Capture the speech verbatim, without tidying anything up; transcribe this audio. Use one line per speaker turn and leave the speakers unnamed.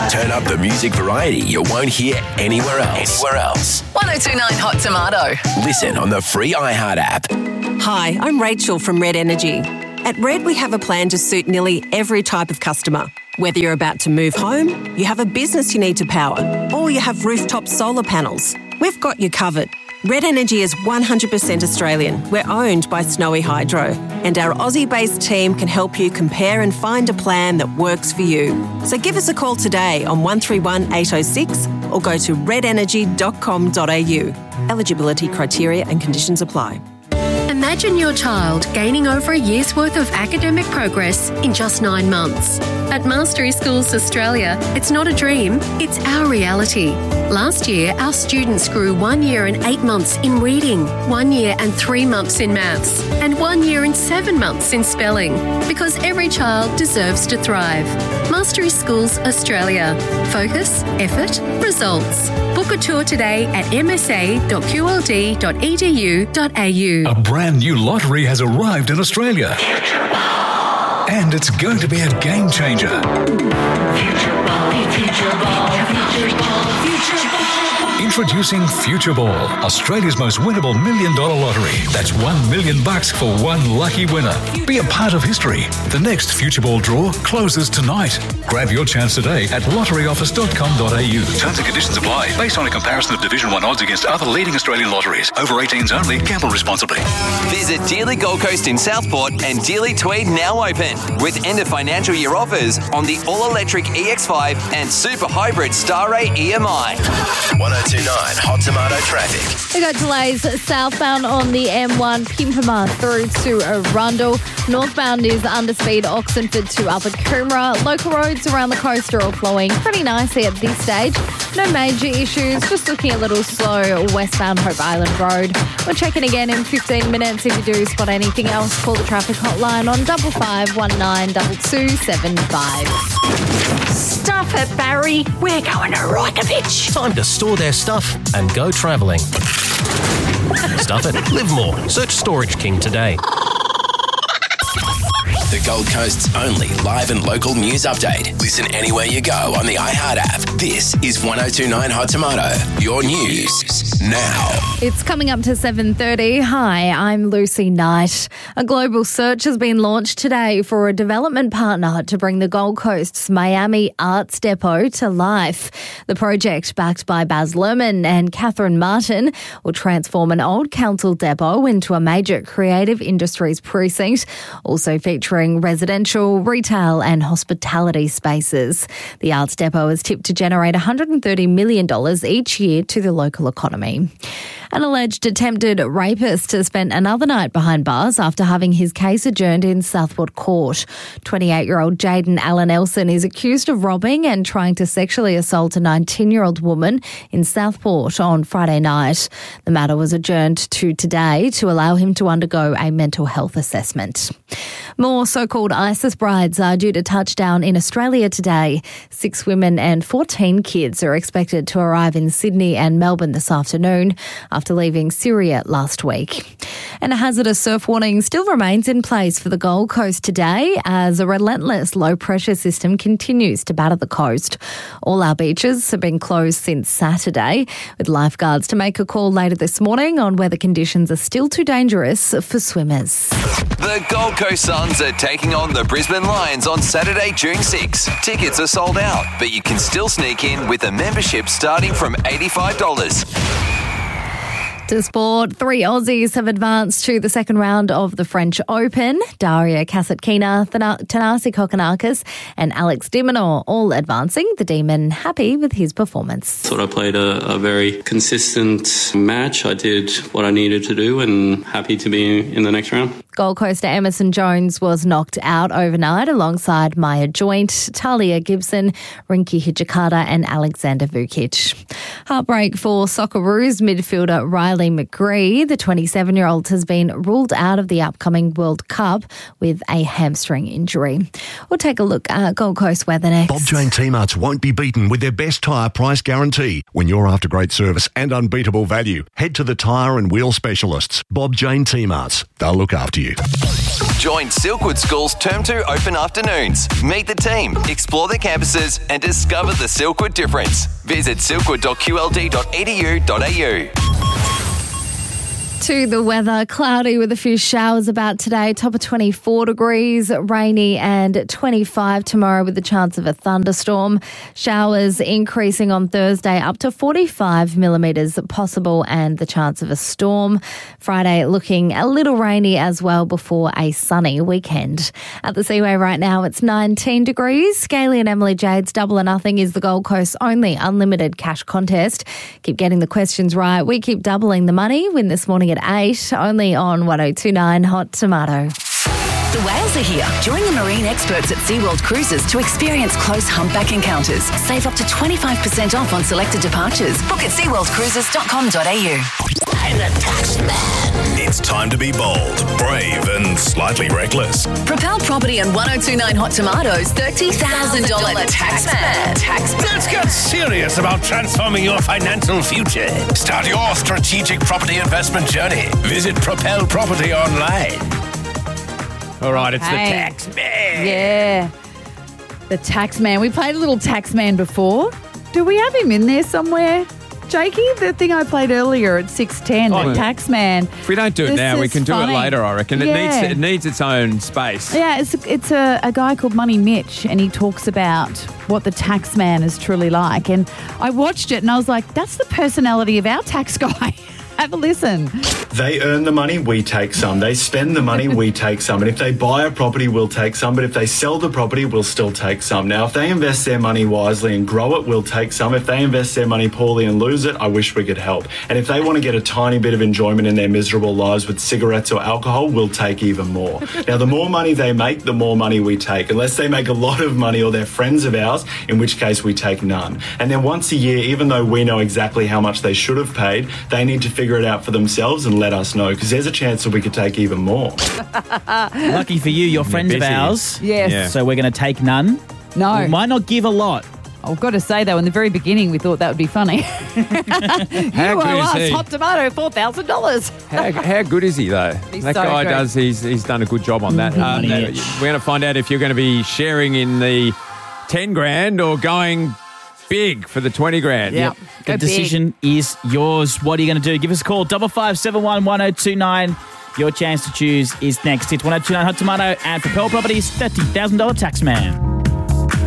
Turn up the music variety you won't hear anywhere else. Anywhere else.
one oh two point nine Hot Tomato.
Listen on the free iHeart app.
Hi, I'm Rachel from Red Energy. At Red, we have a plan to suit nearly every type of customer. Whether you're about to move home, you have a business you need to power, or you have rooftop solar panels, we've got you covered. Red Energy is one hundred percent Australian. We're owned by Snowy Hydro, and our Aussie-based team can help you compare and find a plan that works for you. So give us a call today on one three one eight oh six or go to red energy dot com dot a u. Eligibility criteria and conditions apply.
Imagine your child gaining over a year's worth of academic progress in just nine months. At Mastery Schools Australia, it's not a dream, it's our reality. Last year, our students grew one year and eight months in reading, one year and three months in maths, and one year and seven months in spelling, because every child deserves to thrive. Mastery Schools Australia. Focus, effort, results. Book a tour today at m s a dot q l d dot e d u dot a u.
A brand new lottery has arrived in Australia. And it's going to be a game changer.
Future Ball, Future Ball, Future Ball, Future Ball.
Introducing Future Ball, Australia's most winnable million dollar lottery. That's one million bucks for one lucky winner. Be a part of history. The next Future Ball draw closes tonight. Grab your chance today at lottery office dot com dot a u. Terms and conditions apply. Based on a comparison of Division one odds against other leading Australian lotteries. Over eighteens only. Gamble responsibly.
Visit Dealey Gold Coast in Southport and Dealey Tweed now open with end of financial year offers on the all-electric E X five and super hybrid Star Ray E M I.
one oh two point nine Hot Tomato traffic.
We got delays southbound on the M one Pimpama through to Arundel. Northbound is underspeed Oxenford to Upper Coomera. Local roads around the coast are all flowing pretty nicely at this stage. No major issues, just looking a little slow westbound Hope Island Road. We're checking again in fifteen minutes. If you do spot anything else, call the traffic hotline on double five one nine double two seven five.
Stuff it, Barry. We're going to Reykjavik.
Time to store their stuff and go travelling. Stuff it, live more. Search Storage King today.
The Gold Coast's only live and local news update. Listen anywhere you go on the iHeart app. This is one oh two point nine Hot Tomato. Your news now.
It's coming up to seven thirty. Hi, I'm Lucy Knight. A global search has been launched today for a development partner to bring the Gold Coast's Miami Arts Depot to life. The project, backed by Baz Luhrmann and Catherine Martin, will transform an old council depot into a major creative industries precinct, also featuring residential, retail and hospitality spaces. The Arts Depot is tipped to generate one hundred thirty million dollars each year to the local economy. An alleged attempted rapist has spent another night behind bars after having his case adjourned in Southport Court. twenty-eight-year-old Jaden Allen Elson is accused of robbing and trying to sexually assault a nineteen-year-old woman in Southport on Friday night. The matter was adjourned to today to allow him to undergo a mental health assessment. More so-called ISIS brides are due to touch down in Australia today. Six women and fourteen kids are expected to arrive in Sydney and Melbourne this afternoon after leaving Syria last week. And a hazardous surf warning still remains in place for the Gold Coast today as a relentless low-pressure system continues to batter the coast. All our beaches have been closed since Saturday, with lifeguards to make a call later this morning on whether conditions are still too dangerous for swimmers.
The Gold Coast Suns are taking on the Brisbane Lions on Saturday, June sixth. Tickets are sold out, but you can still sneak in with a membership starting from eighty-five dollars.
To sport, three Aussies have advanced to the second round of the French Open. Daria Kasatkina, Thanasi Kokkinakis and Alex de Minaur all advancing. The Demon happy with his performance.
I thought I played a, a very consistent match. I did what I needed to do and happy to be in the next round.
Gold Coaster Emerson Jones was knocked out overnight alongside Maya Joint, Talia Gibson, Rinky Hijikata and Alexander Vukic. Heartbreak for Socceroos midfielder Riley McGree. The twenty-seven-year-old has been ruled out of the upcoming World Cup with a hamstring injury. We'll take a look at Gold Coast weather next.
Bob Jane T-Marts won't be beaten with their best tyre price guarantee. When you're after great service and unbeatable value, head to the tyre and wheel specialists. Bob Jane T-Marts. They'll look after you. you.
Join Silkwood School's Term two open afternoons. Meet the team, explore their campuses and discover the Silkwood difference. Visit silkwood dot q l d dot e d u dot a u.
To the weather, cloudy with a few showers about today, top of twenty-four degrees, rainy and twenty-five tomorrow with the chance of a thunderstorm. Showers increasing on Thursday up to forty-five millimetres possible and the chance of a storm. Friday looking a little rainy as well before a sunny weekend. At the Seaway right now it's nineteen degrees. Scaly and Emily Jade's Double or Nothing is the Gold Coast's only unlimited cash contest. Keep getting the questions right. We keep doubling the money. Win this morning at eight, only on one oh two nine Hot Tomato.
The whales are here. Join the marine experts at SeaWorld Cruises to experience close humpback encounters. Save up to twenty-five percent off on selected departures. Book at sea world cruises dot com dot a u.
I'm the tax man. It's time to be bold, brave and slightly reckless.
Propel Property and one oh two nine Hot Tomatoes thirty thousand dollars tax man. Tax man.
Let's get serious about transforming your financial future. Start your strategic property investment journey. Visit Propel Property online.
All right, it's
Okay.
the tax man.
Yeah. The tax man. We played a little tax man before. Do we have him in there somewhere? Jakey, the thing I played earlier at six ten,
Oh,
the
yeah.
tax man.
If we don't do it
This
now, we
is
can do
funny.
it later, I reckon. It
Yeah.
needs it needs its own space.
Yeah, it's it's a, a guy called Money Mitch, and he talks about what the tax man is truly like. And I watched it, and I was like, that's the personality of our tax guy. Have a listen.
They earn the money, we take some. They spend the money, we take some. And if they buy a property, we'll take some. But if they sell the property, we'll still take some. Now, if they invest their money wisely and grow it, we'll take some. If they invest their money poorly and lose it, I wish we could help. And if they want to get a tiny bit of enjoyment in their miserable lives with cigarettes or alcohol, we'll take even more. Now, the more money they make, the more money we take. Unless they make a lot of money or they're friends of ours, in which case we take none. And then once a year, even though we know exactly how much they should have paid, they need to figure it out for themselves and let us know, because there's a chance that we could take even more.
Lucky for you, you're friends of
busy.
ours.
Yes. Yeah.
So we're going to take none.
No.
We might not give a lot.
I've got to say, though, in the very beginning, we thought that would be funny.
How
you
good
owe
is
us
he?
hot tomato, four thousand dollars.
How, how good is he, though?
He's
that
so
guy
good.
does, he's, he's done a good job on that. Um,
Money
now,
itch.
we're going to find out if you're going to be sharing in the ten grand or going big for the twenty grand.
Yep.
The
Go
decision is yours. What are you going to do? Give us a call, double five seven one one oh two nine. Your chance to choose is next. It's one oh two nine Hot Tomato and Propel Properties thirty thousand dollars tax man.